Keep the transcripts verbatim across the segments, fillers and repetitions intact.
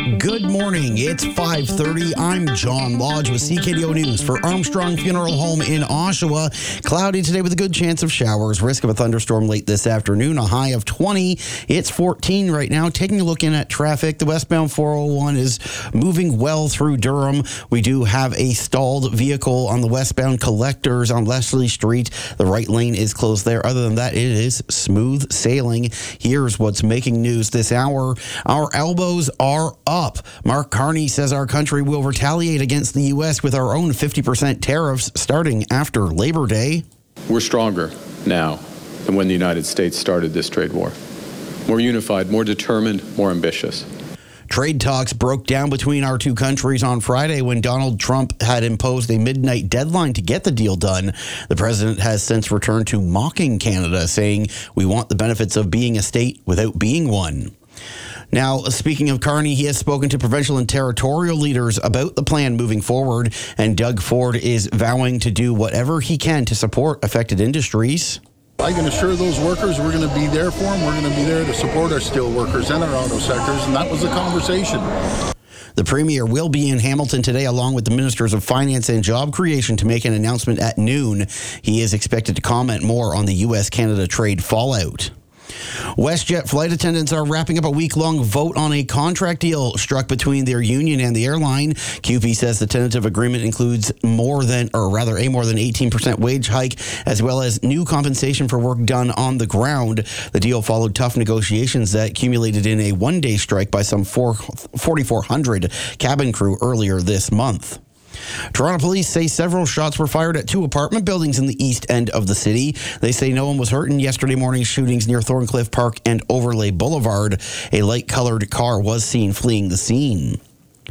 Good morning. It's five thirty. I'm John Lodge with C K D O News for Armstrong Funeral Home in Oshawa. Cloudy today with a good chance of showers. Risk of a thunderstorm late this afternoon. A high of twenty. It's fourteen right now. Taking a look in at traffic, the westbound four oh one is moving well through Durham. We do have a stalled vehicle on the westbound collectors on Leslie Street. The right lane is closed there. Other than that, it is smooth sailing. Here's what's making news this hour. Our elbows are up. Mark Carney says our country will retaliate against the U S with our own fifty percent tariffs starting after Labor Day. We're stronger now than when the United States started this trade war. More unified, more determined, more ambitious. Trade talks broke down between our two countries on Friday when Donald Trump had imposed a midnight deadline to get the deal done. The president has since returned to mocking Canada, saying, "We want the benefits of being a state without being one." Now, speaking of Carney, he has spoken to provincial and territorial leaders about the plan moving forward, and Doug Ford is vowing to do whatever he can to support affected industries. I can assure those workers we're going to be there for them. We're going to be there to support our steel workers and our auto sectors, and that was the conversation. The Premier will be in Hamilton today along with the Ministers of Finance and Job Creation to make an announcement at noon. He is expected to comment more on the U S Canada trade fallout. WestJet flight attendants are wrapping up a week-long vote on a contract deal struck between their union and the airline. C U P E says the tentative agreement includes more than, or rather a more than eighteen percent wage hike, as well as new compensation for work done on the ground. The deal followed tough negotiations that accumulated in a one-day strike by some forty-four hundred cabin crew earlier this month. Toronto police say several shots were fired at two apartment buildings in the east end of the city. They say no one was hurt in yesterday morning's shootings near Thorncliffe Park and Overlay Boulevard. A light-colored car was seen fleeing the scene.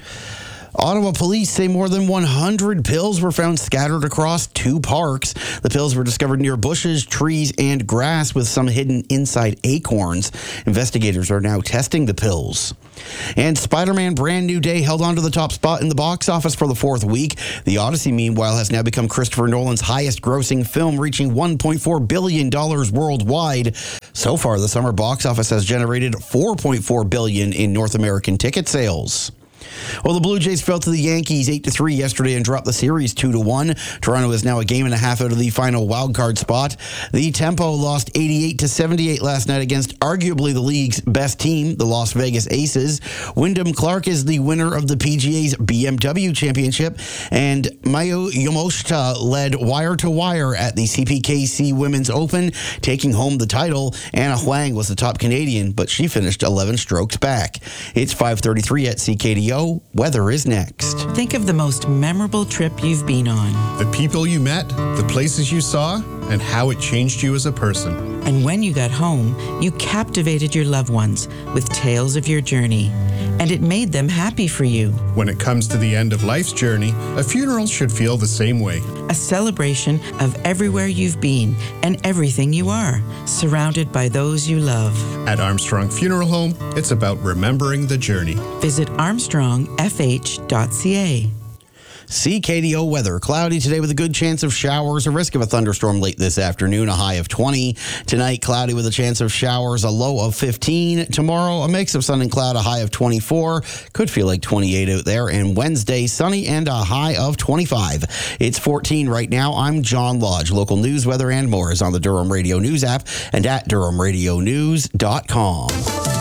Ottawa police say more than one hundred pills were found scattered across two parks. The pills were discovered near bushes, trees, and grass, with some hidden inside acorns. Investigators are now testing the pills. And Spider-Man Brand New Day held on to the top spot in the box office for the fourth week. The Odyssey, meanwhile, has now become Christopher Nolan's highest-grossing film, reaching one point four billion dollars worldwide. So far, the summer box office has generated four point four billion dollars in North American ticket sales. Well, the Blue Jays fell to the Yankees eight to three yesterday and dropped the series two to one. Toronto is now a game and a half out of the final wildcard spot. The Tempo lost eighty-eight to seventy-eight last night against arguably the league's best team, the Las Vegas Aces. Wyndham Clark is the winner of the P G A's B M W Championship, and Mayu Yamamoto led wire to wire at the C P K C Women's Open, taking home the title. Anna Huang was the top Canadian, but she finished eleven strokes back. It's five thirty-three at C K D O. Weather is next. Think of the most memorable trip you've been on. The people you met, the places you saw, and how it changed you as a person. And when you got home, you captivated your loved ones with tales of your journey. And it made them happy for you. When it comes to the end of life's journey, a funeral should feel the same way. A celebration of everywhere you've been and everything you are, surrounded by those you love. At Armstrong Funeral Home, it's about remembering the journey. Visit armstrong f h dot c a. C K D O weather. Cloudy today with a good chance of showers. A risk of a thunderstorm late this afternoon. A high of twenty. Tonight, cloudy with a chance of showers. A low of fifteen. Tomorrow, a mix of sun and cloud. A high of twenty-four. Could feel like twenty-eight out there. And Wednesday, sunny and a high of twenty-five. It's fourteen right now. I'm John Lodge. Local news, weather, and more is on the Durham Radio News app and at durham radio news dot com.